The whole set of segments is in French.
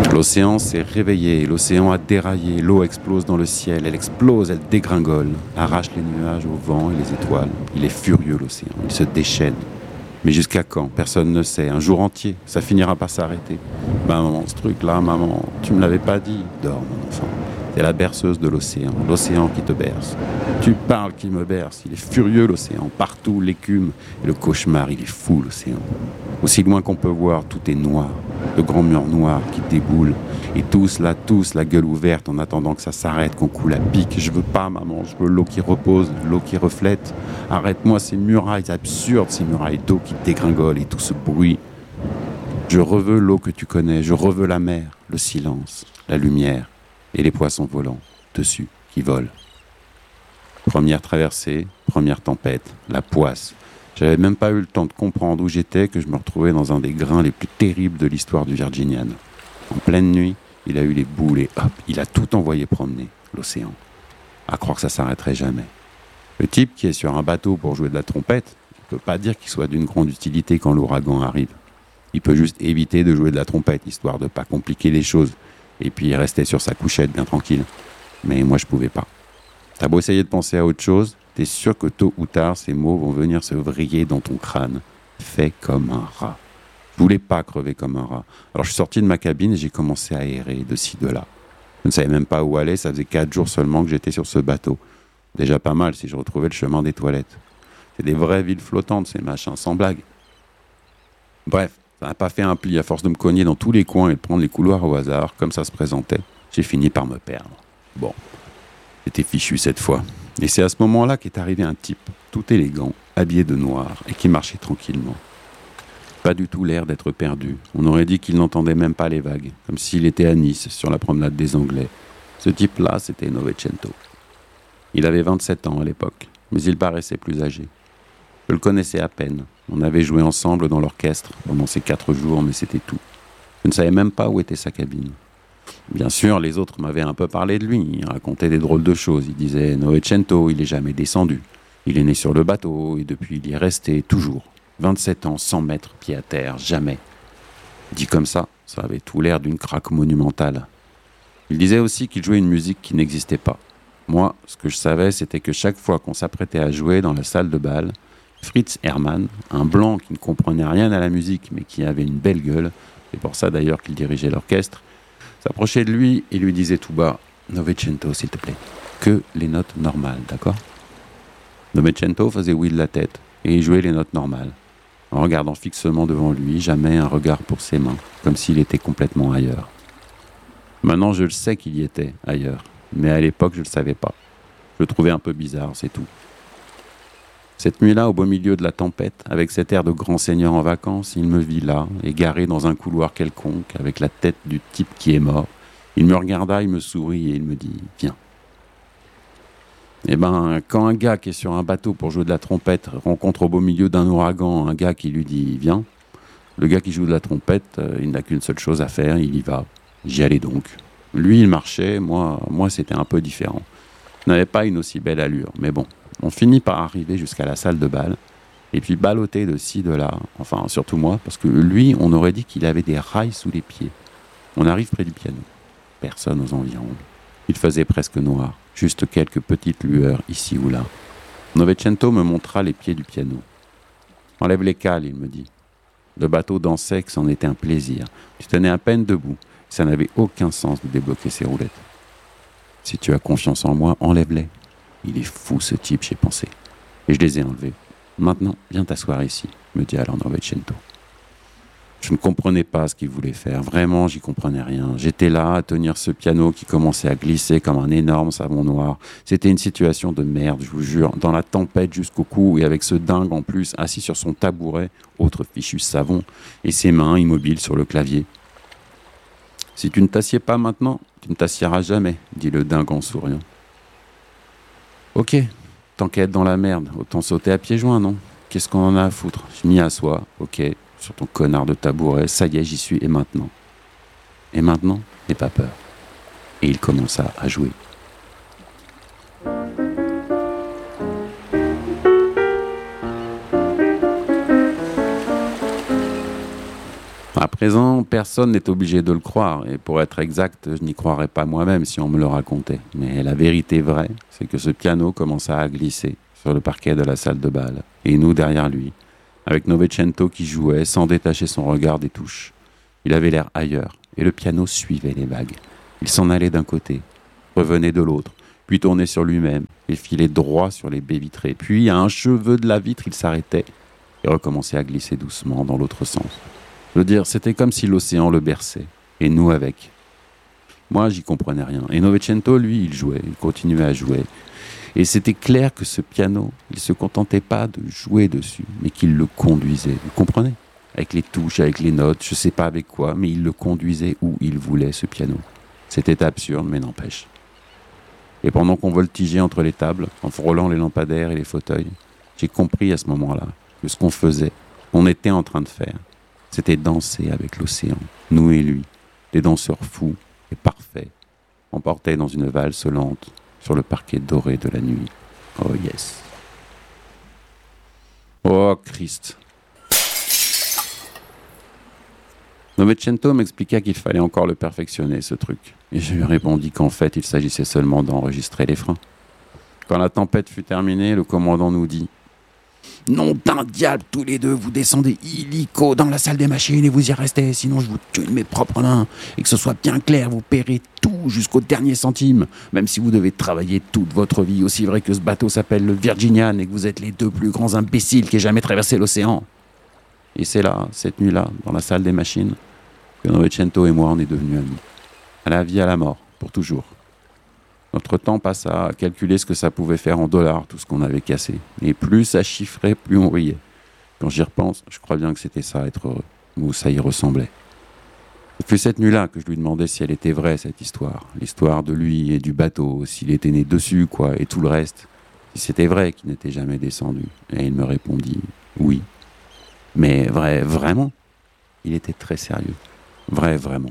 L'océan s'est réveillé, l'océan a déraillé, l'eau explose dans le ciel, elle explose, elle dégringole, arrache les nuages au vent et les étoiles. Il est furieux l'océan, il se déchaîne. Mais jusqu'à quand? Personne ne sait. Un jour entier, ça finira par s'arrêter. Maman, ce truc-là, maman, tu me l'avais pas dit. Dors, mon enfant. C'est la berceuse de l'océan qui te berce. Tu parles qui me berce. Il est furieux l'océan, partout l'écume et le cauchemar, il est fou l'océan. Aussi loin qu'on peut voir, tout est noir, de grands murs noirs qui déboulent. Et tous, la gueule ouverte en attendant que ça s'arrête, qu'on coule à pic. Je veux pas, maman, je veux l'eau qui repose, l'eau qui reflète. Arrête-moi ces murailles absurdes, ces murailles d'eau qui dégringolent et tout ce bruit. Je reveux l'eau que tu connais, je reveux la mer, le silence, la lumière et les poissons volants dessus qui volent. Première traversée, première tempête, la poisse. J'avais même pas eu le temps de comprendre où j'étais que je me retrouvais dans un des grains les plus terribles de l'histoire du Virginian. En pleine nuit, il a eu les boules et hop, il a tout envoyé promener, l'océan. À croire que ça s'arrêterait jamais. Le type qui est sur un bateau pour jouer de la trompette, il peut pas dire qu'il soit d'une grande utilité quand l'ouragan arrive. Il peut juste éviter de jouer de la trompette, histoire de pas compliquer les choses, et puis rester sur sa couchette bien tranquille. Mais moi je pouvais pas. T'as beau essayer de penser à autre chose, t'es sûr que tôt ou tard, ces mots vont venir se vriller dans ton crâne. Fais comme un rat. Je voulais pas crever comme un rat. Alors je suis sorti de ma cabine et j'ai commencé à errer de ci, de là. Je ne savais même pas où aller, ça faisait 4 jours seulement que j'étais sur ce bateau. Déjà pas mal si je retrouvais le chemin des toilettes. C'est des vraies villes flottantes, ces machins, sans blague. Bref, ça n'a pas fait un pli à force de me cogner dans tous les coins et de prendre les couloirs au hasard, comme ça se présentait. J'ai fini par me perdre. Bon, j'étais fichu cette fois. Et c'est à ce moment-là qu'est arrivé un type, tout élégant, habillé de noir, et qui marchait tranquillement. Pas du tout l'air d'être perdu. On aurait dit qu'il n'entendait même pas les vagues, comme s'il était à Nice, sur la promenade des Anglais. Ce type-là, c'était Novecento. Il avait 27 ans à l'époque, mais il paraissait plus âgé. Je le connaissais à peine. On avait joué ensemble dans l'orchestre pendant ces 4 jours, mais c'était tout. Je ne savais même pas où était sa cabine. Bien sûr, les autres m'avaient un peu parlé de lui. Ils racontaient des drôles de choses. Ils disaient « Novecento, il est jamais descendu. Il est né sur le bateau et depuis il y est resté toujours. 27 ans sans mettre pied à terre, jamais. » Dit comme ça avait tout l'air d'une craque monumentale. Il disait aussi qu'il jouait une musique qui n'existait pas. Moi, ce que je savais, c'était que chaque fois qu'on s'apprêtait à jouer dans la salle de bal, Fritz Hermann, un blanc qui ne comprenait rien à la musique mais qui avait une belle gueule, c'est pour ça d'ailleurs qu'il dirigeait l'orchestre, s'approchait de lui et lui disait tout bas « Novecento, s'il te plaît, que les notes normales, d'accord ?» Novecento faisait oui de la tête et il jouait les notes normales, en regardant fixement devant lui, jamais un regard pour ses mains, comme s'il était complètement ailleurs. Maintenant, je le sais qu'il y était, ailleurs, mais à l'époque, je ne le savais pas. Je le trouvais un peu bizarre, c'est tout. Cette nuit-là, au beau milieu de la tempête, avec cet air de grand seigneur en vacances, il me vit là, égaré dans un couloir quelconque, avec la tête du type qui est mort. Il me regarda, il me sourit et il me dit « Viens ». Eh ben, quand un gars qui est sur un bateau pour jouer de la trompette rencontre au beau milieu d'un ouragan un gars qui lui dit « Viens », le gars qui joue de la trompette, il n'a qu'une seule chose à faire, il y va. J'y allais donc. Lui, il marchait, moi c'était un peu différent. Je n'avais pas une aussi belle allure, mais bon. On finit par arriver jusqu'à la salle de bal, et puis balloter de ci, de là, enfin surtout moi, parce que lui, on aurait dit qu'il avait des rails sous les pieds. On arrive près du piano. Personne aux environs. Il faisait presque noir, juste quelques petites lueurs ici ou là. Novecento me montra les pieds du piano. « Enlève les cales », il me dit. Le bateau dansait, que c'en était un plaisir. Tu tenais à peine debout. Ça n'avait aucun sens de débloquer ses roulettes. « Si tu as confiance en moi, enlève-les. » Il est fou ce type, j'ai pensé. Et je les ai enlevés. Maintenant, viens t'asseoir ici, me dit alors Novecento. Je ne comprenais pas ce qu'il voulait faire. Vraiment, j'y comprenais rien. J'étais là à tenir ce piano qui commençait à glisser comme un énorme savon noir. C'était une situation de merde, je vous jure. Dans la tempête jusqu'au cou et avec ce dingue en plus assis sur son tabouret, autre fichu savon, et ses mains immobiles sur le clavier. « Si tu ne t'assieds pas maintenant, tu ne t'assieras jamais, dit le dingue en souriant. Ok, tant qu'à être dans la merde, autant sauter à pieds joints, non? Qu'est-ce qu'on en a à foutre? Je m'y assois, ok, sur ton connard de tabouret, ça y est, j'y suis, et maintenant? Et maintenant, n'aie pas peur. Et il commença à jouer. présent, personne n'est obligé de le croire, et pour être exact, je n'y croirais pas moi-même si on me le racontait. Mais la vérité vraie, c'est que ce piano commença à glisser sur le parquet de la salle de bal, et nous derrière lui, avec Novecento qui jouait sans détacher son regard des touches. Il avait l'air ailleurs, et le piano suivait les vagues. Il s'en allait d'un côté, revenait de l'autre, puis tournait sur lui-même, et filait droit sur les baies vitrées. Puis, à un cheveu de la vitre, il s'arrêtait et recommençait à glisser doucement dans l'autre sens. Je veux dire, c'était comme si l'océan le berçait, et nous avec. Moi, j'y comprenais rien. Et Novecento, lui, il jouait, il continuait à jouer. Et c'était clair que ce piano, il ne se contentait pas de jouer dessus, mais qu'il le conduisait. Vous comprenez ? Avec les touches, avec les notes, je ne sais pas avec quoi, mais il le conduisait où il voulait, ce piano. C'était absurde, mais n'empêche. Et pendant qu'on voltigeait entre les tables, en frôlant les lampadaires et les fauteuils, j'ai compris à ce moment-là que ce qu'on faisait, qu'on était en train de faire, c'était danser avec l'océan, nous et lui, des danseurs fous et parfaits, emportés dans une valse lente sur le parquet doré de la nuit. Oh yes. Oh Christ. Novecento m'expliqua qu'il fallait encore le perfectionner, ce truc. Et je lui répondis qu'en fait, il s'agissait seulement d'enregistrer les freins. Quand la tempête fut terminée, le commandant nous dit « Nom d'un diable, tous les deux, vous descendez illico dans la salle des machines et vous y restez, sinon je vous tue de mes propres mains. Et que ce soit bien clair, vous paierez tout jusqu'au dernier centime, même si vous devez travailler toute votre vie, aussi vrai que ce bateau s'appelle le Virginian et que vous êtes les deux plus grands imbéciles qui aient jamais traversé l'océan. » Et c'est là, cette nuit-là, dans la salle des machines, que Novecento et moi, on est devenus amis. À la vie, à la mort, pour toujours. Notre temps passa à calculer ce que ça pouvait faire en dollars, tout ce qu'on avait cassé. Et plus ça chiffrait, plus on riait. Quand j'y repense, je crois bien que c'était ça, être heureux, ou ça y ressemblait. Ce fut cette nuit-là que je lui demandais si elle était vraie, cette histoire. L'histoire de lui et du bateau, s'il était né dessus, quoi, et tout le reste. Si c'était vrai qu'il n'était jamais descendu. Et il me répondit oui. Mais vrai, vraiment ? Il était très sérieux. Vrai, vraiment.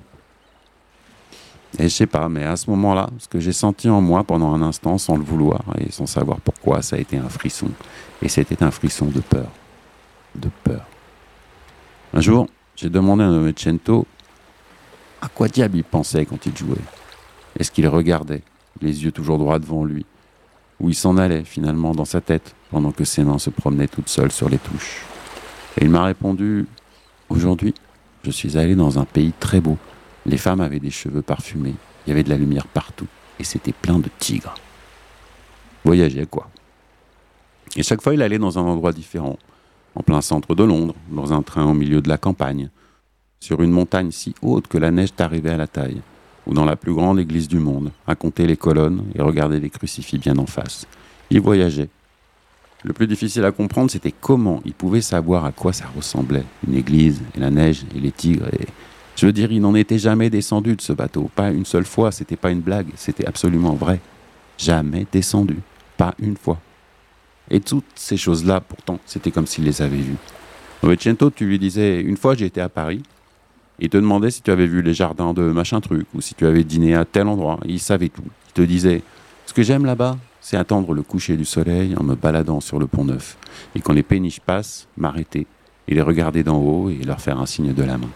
Et je sais pas, mais à ce moment-là, ce que j'ai senti en moi pendant un instant, sans le vouloir et sans savoir pourquoi, ça a été un frisson. Et c'était un frisson de peur. De peur. Un jour, j'ai demandé à Novecento à quoi diable il pensait quand il jouait. Est-ce qu'il regardait, les yeux toujours droits devant lui, ou il s'en allait finalement dans sa tête, pendant que ses mains se promenaient toutes seules sur les touches. Et il m'a répondu « Aujourd'hui, je suis allé dans un pays très beau. Les femmes avaient des cheveux parfumés, il y avait de la lumière partout, et c'était plein de tigres. » Voyageait, quoi. Et chaque fois, il allait dans un endroit différent, en plein centre de Londres, dans un train au milieu de la campagne, sur une montagne si haute que la neige t'arrivait à la taille, ou dans la plus grande église du monde, à compter les colonnes et regarder les crucifix bien en face. Il voyageait. Le plus difficile à comprendre, c'était comment il pouvait savoir à quoi ça ressemblait, une église, et la neige, et les tigres, et... Je veux dire, il n'en était jamais descendu de ce bateau, pas une seule fois, c'était pas une blague, c'était absolument vrai. Jamais descendu, pas une fois. Et toutes ces choses-là, pourtant, c'était comme s'il les avait vues. Novecento, tu lui disais, une fois j'ai été à Paris, il te demandait si tu avais vu les jardins de machin truc, ou si tu avais dîné à tel endroit, il savait tout. Il te disait, ce que j'aime là-bas, c'est attendre le coucher du soleil en me baladant sur le pont Neuf, et quand les péniches passent, m'arrêter, et les regarder d'en haut et leur faire un signe de la main.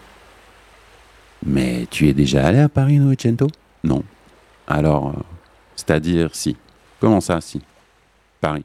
Mais tu es déjà allé à Paris, Novecento ? Non. Alors, c'est-à-dire si. Comment ça, si ? Paris.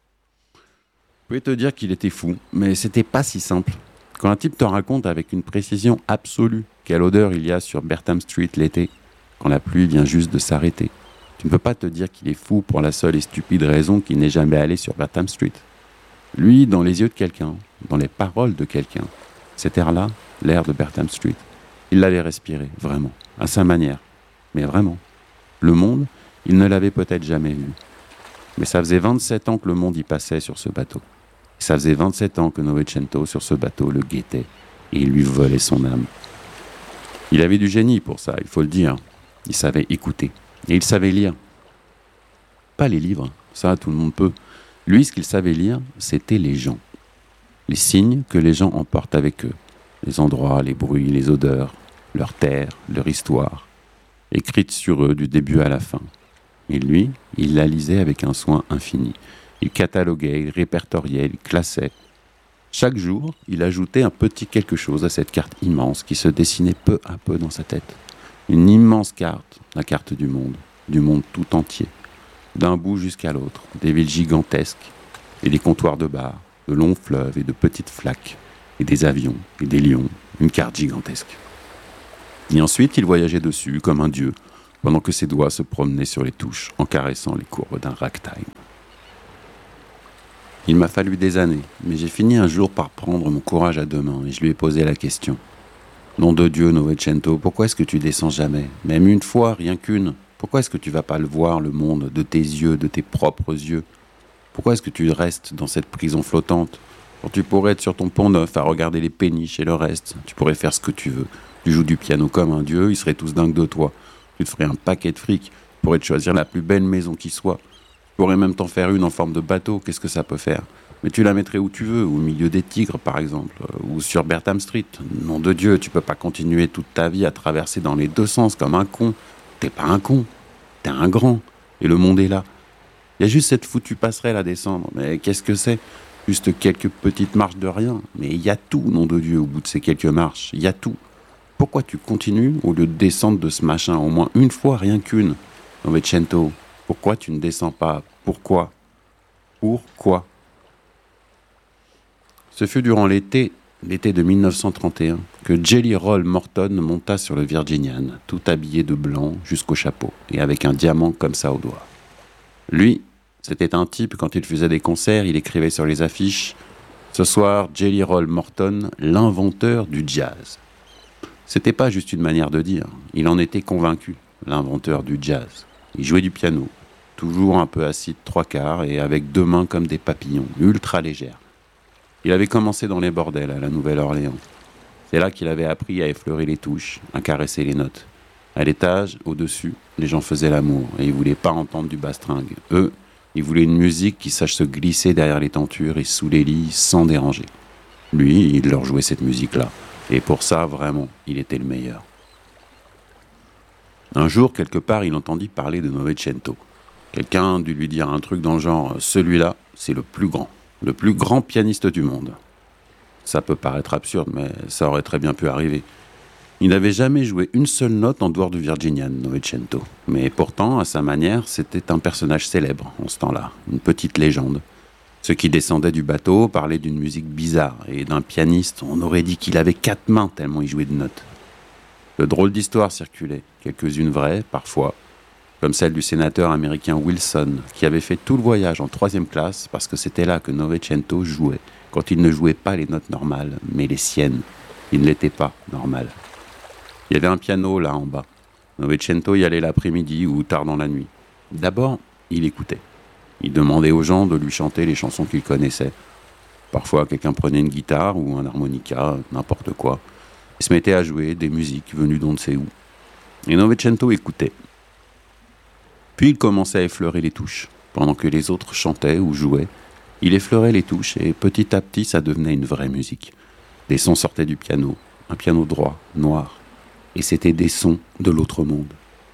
Je pouvais te dire qu'il était fou, mais c'était pas si simple. Quand un type te raconte avec une précision absolue quelle odeur il y a sur Bertham Street l'été, quand la pluie vient juste de s'arrêter, tu ne peux pas te dire qu'il est fou pour la seule et stupide raison qu'il n'est jamais allé sur Bertham Street. Lui, dans les yeux de quelqu'un, dans les paroles de quelqu'un, cet air-là, l'air de Bertham Street, il l'avait respiré, vraiment, à sa manière, mais vraiment. Le monde, il ne l'avait peut-être jamais vu. Mais ça faisait 27 ans que le monde y passait sur ce bateau. Et ça faisait 27 ans que Novecento, sur ce bateau, le guettait, et il lui volait son âme. Il avait du génie pour ça, il faut le dire. Il savait écouter, et il savait lire. Pas les livres, ça tout le monde peut. Lui, ce qu'il savait lire, c'était les gens. Les signes que les gens emportent avec eux. Les endroits, les bruits, les odeurs, leur terre, leur histoire, écrite sur eux du début à la fin. Et lui, il la lisait avec un soin infini. Il cataloguait, il répertoriait, il classait. Chaque jour, il ajoutait un petit quelque chose à cette carte immense qui se dessinait peu à peu dans sa tête. Une immense carte, la carte du monde tout entier, d'un bout jusqu'à l'autre, des villes gigantesques et des comptoirs de bar, de longs fleuves et de petites flaques, et des avions et des lions, une carte gigantesque. Et ensuite, il voyageait dessus comme un dieu, pendant que ses doigts se promenaient sur les touches en caressant les courbes d'un ragtime. Il m'a fallu des années, mais j'ai fini un jour par prendre mon courage à deux mains et je lui ai posé la question. Nom de Dieu, Novecento, pourquoi est-ce que tu descends jamais? Même une fois, rien qu'une. Pourquoi est-ce que tu vas pas le voir, le monde, de tes yeux, de tes propres yeux? Pourquoi est-ce que tu restes dans cette prison flottante? Quand tu pourrais être sur ton pont neuf à regarder les péniches et le reste, tu pourrais faire ce que tu veux. Tu joues du piano comme un dieu, ils seraient tous dingues de toi. Tu te ferais un paquet de fric, tu pourrais te choisir la plus belle maison qui soit. Tu pourrais même t'en faire une en forme de bateau, qu'est-ce que ça peut faire? Mais tu la mettrais où tu veux, au milieu des tigres par exemple, ou sur Bertham Street. Nom de Dieu, tu peux pas continuer toute ta vie à traverser dans les deux sens comme un con. T'es pas un con, t'es un grand, et le monde est là. Il y a juste cette foutue passerelle à descendre, mais qu'est-ce que c'est? Juste quelques petites marches de rien, mais il y a tout, nom de Dieu, au bout de ces quelques marches, il y a tout. Pourquoi tu continues au lieu de descendre de ce machin au moins une fois, rien qu'une? Novecento, pourquoi tu ne descends pas? Pourquoi? Pourquoi? Ce fut durant l'été de 1931, que Jelly Roll Morton monta sur le Virginian, tout habillé de blanc jusqu'au chapeau, et avec un diamant comme ça au doigt. Lui, c'était un type, quand il faisait des concerts, il écrivait sur les affiches « Ce soir, Jelly Roll Morton, l'inventeur du jazz ». C'était pas juste une manière de dire, il en était convaincu, l'inventeur du jazz. Il jouait du piano, toujours un peu assis de trois quarts et avec deux mains comme des papillons, ultra légères. Il avait commencé dans les bordels à la Nouvelle-Orléans. C'est là qu'il avait appris à effleurer les touches, à caresser les notes. À l'étage, au-dessus, les gens faisaient l'amour et ils voulaient pas entendre du bastringue. Eux, ils voulaient une musique qui sache se glisser derrière les tentures et sous les lits sans déranger. Lui, il leur jouait cette musique-là. Et pour ça, vraiment, il était le meilleur. Un jour, quelque part, il entendit parler de Novecento. Quelqu'un dut lui dire un truc dans le genre « Celui-là, c'est le plus grand pianiste du monde. » Ça peut paraître absurde, mais ça aurait très bien pu arriver. Il n'avait jamais joué une seule note en dehors du Virginian, Novecento. Mais pourtant, à sa manière, c'était un personnage célèbre en ce temps-là, une petite légende. Ceux qui descendaient du bateau parlaient d'une musique bizarre, et d'un pianiste, on aurait dit qu'il avait 4 mains tellement il jouait de notes. De drôles d'histoires circulaient, quelques-unes vraies, parfois, comme celle du sénateur américain Wilson, qui avait fait tout le voyage en 3e classe parce que c'était là que Novecento jouait, quand il ne jouait pas les notes normales, mais les siennes. Il ne l'était pas normal. Il y avait un piano là en bas. Novecento y allait l'après-midi ou tard dans la nuit. D'abord, il écoutait. Il demandait aux gens de lui chanter les chansons qu'il connaissait. Parfois, quelqu'un prenait une guitare ou un harmonica, n'importe quoi. Il se mettait à jouer des musiques venues d'on ne sait où. Et Novecento écoutait. Puis il commençait à effleurer les touches. Pendant que les autres chantaient ou jouaient, il effleurait les touches et petit à petit, ça devenait une vraie musique. Des sons sortaient du piano, un piano droit, noir. Et c'était des sons de l'autre monde.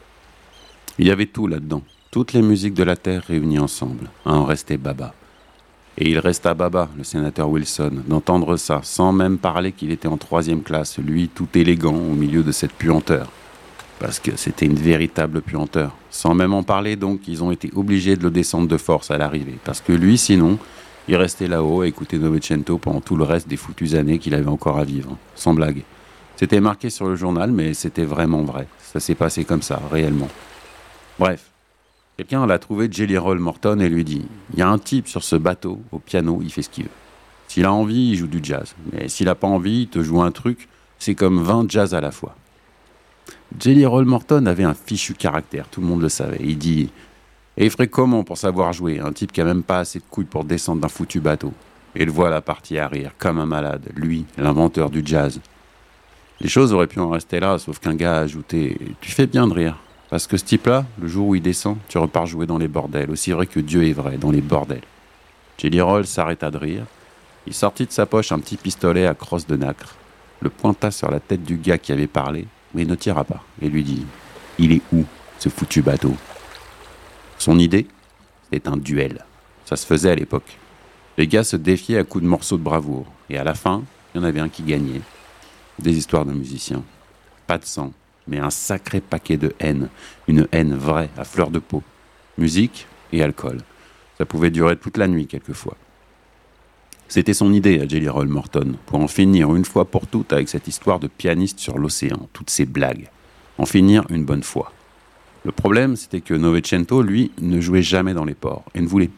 Il y avait tout là-dedans. Toutes les musiques de la Terre réunies ensemble, à en rester baba. Et il resta baba, le sénateur Wilson, d'entendre ça, sans même parler qu'il était en 3e classe, lui tout élégant au milieu de cette puanteur. Parce que c'était une véritable puanteur. Sans même en parler donc, ils ont été obligés de le descendre de force à l'arrivée. Parce que lui, sinon, il restait là-haut à écouter Novecento pendant tout le reste des foutues années qu'il avait encore à vivre. Sans blague. C'était marqué sur le journal, mais c'était vraiment vrai. Ça s'est passé comme ça, réellement. Bref. Quelqu'un l'a trouvé Jelly Roll Morton et lui dit « Il y a un type sur ce bateau, au piano, il fait ce qu'il veut. S'il a envie, il joue du jazz. Mais s'il n'a pas envie, il te joue un truc, c'est comme 20 jazz à la fois. » Jelly Roll Morton avait un fichu caractère, tout le monde le savait. Il dit « Et il ferait comment pour savoir jouer? Un type qui a même pas assez de couilles pour descendre d'un foutu bateau. » Et le voilà parti à rire, comme un malade, lui, l'inventeur du jazz. Les choses auraient pu en rester là, sauf qu'un gars a ajouté « Tu fais bien de rire. » Parce que ce type-là, le jour où il descend, tu repars jouer dans les bordels, aussi vrai que Dieu est vrai, dans les bordels. Jelly Roll s'arrêta de rire. Il sortit de sa poche un petit pistolet à crosse de nacre, le pointa sur la tête du gars qui avait parlé, mais ne tira pas, et lui dit « Il est où, ce foutu bateau ?» Son idée, c'était un duel. Ça se faisait à l'époque. Les gars se défiaient à coups de morceaux de bravoure. Et à la fin, il y en avait un qui gagnait. Des histoires de musiciens. Pas de sang, mais un sacré paquet de haine. Une haine vraie, à fleur de peau. Musique et alcool. Ça pouvait durer toute la nuit quelquefois. C'était son idée à Jelly Roll Morton, pour en finir une fois pour toutes avec cette histoire de pianiste sur l'océan, toutes ces blagues. En finir une bonne fois. Le problème, c'était que Novecento, lui, ne jouait jamais dans les ports et ne voulait